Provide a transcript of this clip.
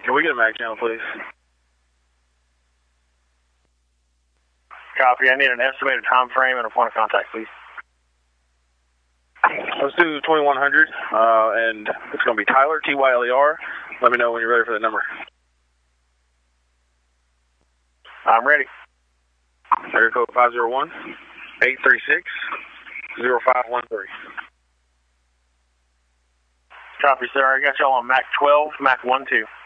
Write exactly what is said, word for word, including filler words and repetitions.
Can we get a mag channel, please? Copy. I need an estimated time frame and a point of contact, please. Let's do twenty-one hundred, uh, and it's going to be Tyler, T Y L E R. Let me know when you're ready for the number. I'm ready. Area code five zero one, eight three six, zero five one three. Copy, sir. I got y'all on Mac twelve, Mac one two.